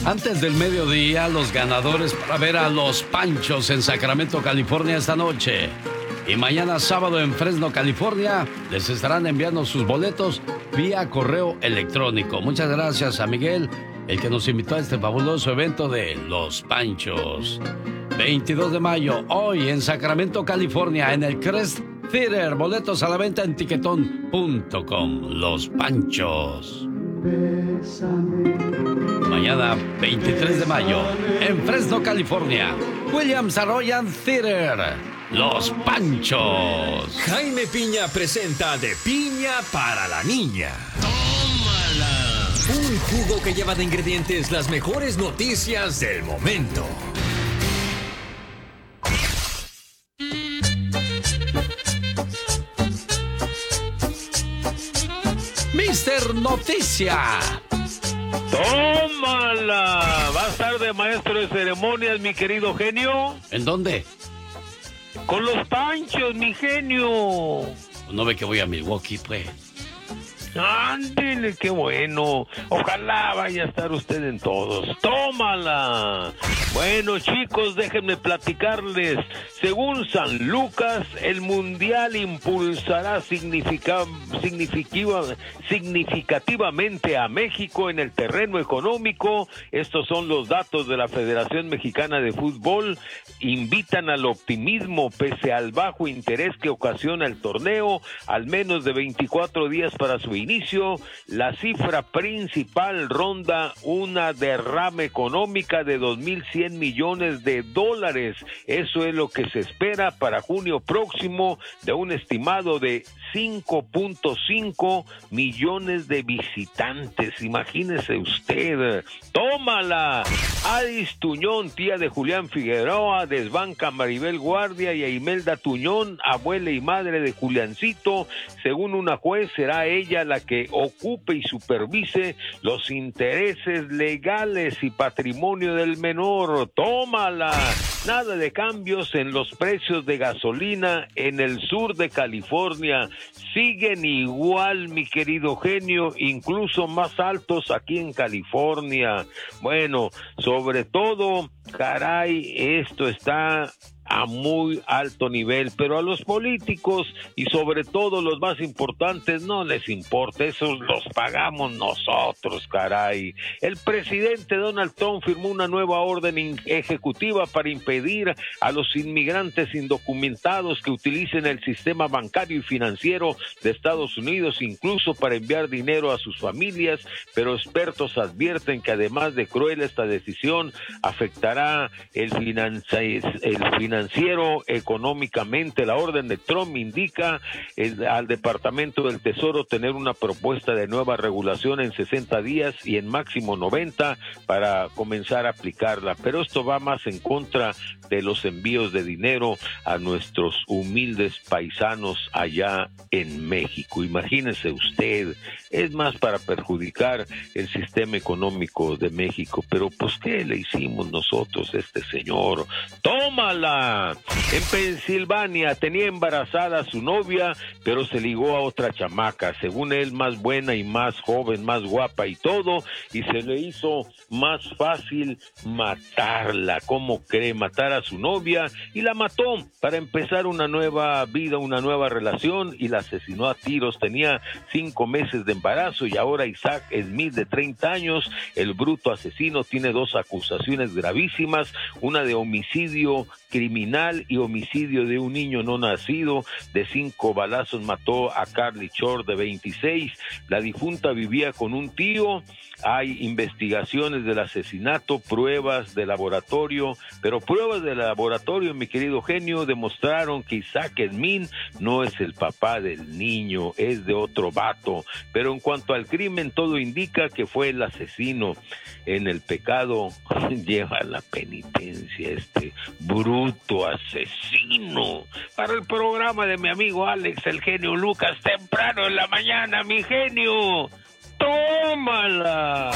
Antes del mediodía, los ganadores para ver a Los Panchos en Sacramento, California esta noche. Y mañana sábado en Fresno, California, les estarán enviando sus boletos vía correo electrónico. Muchas gracias a Miguel, el que nos invitó a este fabuloso evento de Los Panchos. 22 de mayo, hoy en Sacramento, California, en el Crest Theater. Boletos a la venta en tiquetón.com. Los Panchos. Mañana, 23 de mayo, en Fresno, California, Williams Arroyan Theater. Los Panchos. Jaime Piña presenta De Piña para la Niña. ¡Tómala! Un jugo que lleva de ingredientes las mejores noticias del momento. Mister Noticia. ¡Tómala! ¿Va a estar de maestro de ceremonias, mi querido genio? ¿En dónde? Con Los Panchos, mi genio. No ve que voy a Milwaukee, pues. Ándele, qué bueno. Ojalá vaya a estar usted en todos. ¡Tómala! Bueno, chicos, déjenme platicarles. Según San Lucas, el Mundial impulsará significativamente a México en el terreno económico. Estos son los datos de la Federación Mexicana de Fútbol. Invitan al optimismo pese al bajo interés que ocasiona el torneo. Al menos de 24 días para su inicio, la cifra principal ronda una derrama económica de 2.100 millones de dólares. Eso es lo que se espera para junio próximo, de un estimado de 5.5 millones de visitantes. Imagínese usted. ¡Tómala! Adis Tuñón, tía de Julián Figueroa, desbanca a Maribel Guardia y a Imelda Tuñón, abuela y madre de Juliancito. Según una juez, será ella la que ocupe y supervise los intereses legales y patrimonio del menor. ¡Tómala! Nada de cambios en los precios de gasolina en el sur de California. Siguen igual, mi querido genio, incluso más altos aquí en California. Bueno, sobre todo, caray, esto está a muy alto nivel, pero a los políticos y sobre todo los más importantes no les importa, esos los pagamos nosotros, caray. El presidente Donald Trump firmó una nueva orden ejecutiva para impedir a los inmigrantes indocumentados que utilicen el sistema bancario y financiero de Estados Unidos, incluso para enviar dinero a sus familias, pero expertos advierten que además de cruel, esta decisión afectará el financiero económicamente. La orden de Trump indica al Departamento del Tesoro tener una propuesta de nueva regulación en 60 días y en máximo 90 para comenzar a aplicarla, pero esto va más en contra de los envíos de dinero a nuestros humildes paisanos allá en México. Imagínese usted, es más para perjudicar el sistema económico de México, pero pues ¿qué le hicimos nosotros a este señor? ¡Tómala! En Pensilvania tenía embarazada a su novia, pero se ligó a otra chamaca, según él más buena y más joven, más guapa y todo, y se le hizo más fácil matarla. ¿Cómo cree? Matar a su novia, y la mató para empezar una nueva vida, una nueva relación, y la asesinó a tiros. Tenía 5 meses de embarazo y ahora Isaac Smith, de 30 años, el bruto asesino, tiene 2 acusaciones gravísimas, una de homicidio criminal y homicidio de un niño no nacido. De 5 balazos mató a Carly Shore, de 26. La difunta vivía con un tío. Hay investigaciones del asesinato, pruebas de laboratorio, pero pruebas de laboratorio, mi querido genio, demostraron que Isaac Smith no es el papá del niño, es de otro vato. Pero en cuanto al crimen, todo indica que fue el asesino. En el pecado lleva la penitencia este bruto asesino. Para el programa de mi amigo Alex, el genio Lucas, temprano en la mañana, mi genio. ¡Tómala!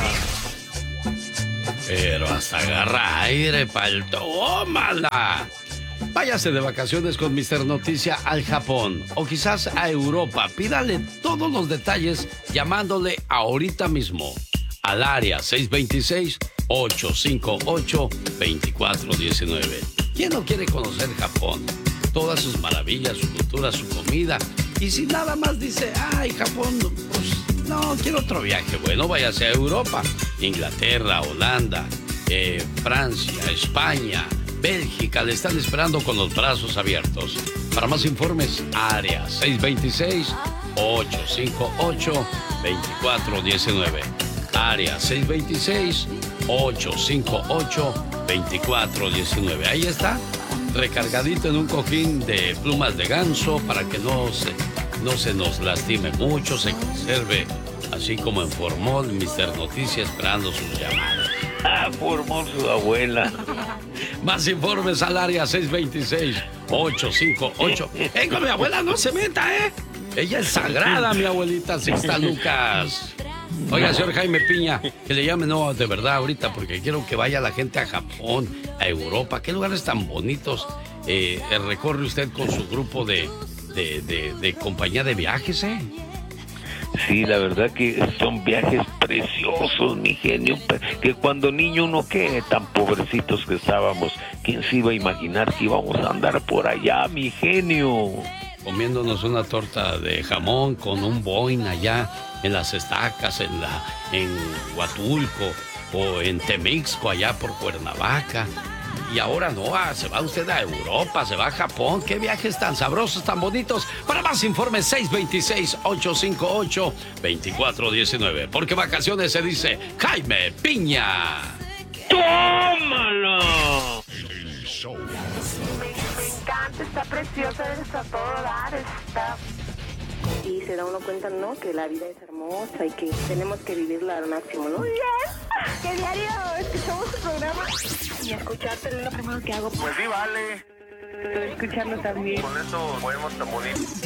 Pero hasta agarra aire, pa'l tómala. Váyase de vacaciones con Mister Noticia al Japón o quizás a Europa. Pídale todos los detalles llamándole ahorita mismo al área 858-2419. ¿Quién no quiere conocer Japón? Todas sus maravillas, su cultura, su comida. Y si nada más dice, ay, Japón, pues no, quiero otro viaje. Bueno, váyase a Europa, Inglaterra, Holanda, Francia, España, Bélgica. Le están esperando con los brazos abiertos. Para más informes, área 626-858-2419. Área 626-858-2419. Ahí está, recargadito en un cojín de plumas de ganso para que no se nos lastime mucho, se conserve así como en formol. Mr. Noticias esperando sus llamadas. Formol su abuela. Más informes al área 626-858. Con mi abuela no se meta, Ella es sagrada, mi abuelita Sixta Lucas. Oiga, señor Jaime Piña, que le llame, no, de verdad, ahorita, porque quiero que vaya la gente a Japón, a Europa. ¿Qué lugares tan bonitos recorre usted con su grupo de compañía de viajes, Sí, la verdad que son viajes preciosos, mi genio, que cuando niño uno, qué tan pobrecitos que estábamos, ¿quién se iba a imaginar que íbamos a andar por allá, mi genio? Comiéndonos una torta de jamón con un Boeing allá en las estacas, en Huatulco o en Temixco, allá por Cuernavaca. Y ahora no, se va usted a Europa, se va a Japón. ¡Qué viajes tan sabrosos, tan bonitos! Para más informes, 626-858-2419. Porque vacaciones se dice Jaime Piña. ¡Tómalo! Me encanta, está preciosa, está todo dar, está... Y se da uno cuenta, ¿no? Que la vida es hermosa y que tenemos que vivirla al máximo, ¿no? Muy bien. ¿Qué diario escuchamos tu programa? Y escucharte es lo primero que hago. Pues sí, vale. Escucharlo también. Con eso podemos tan bonito.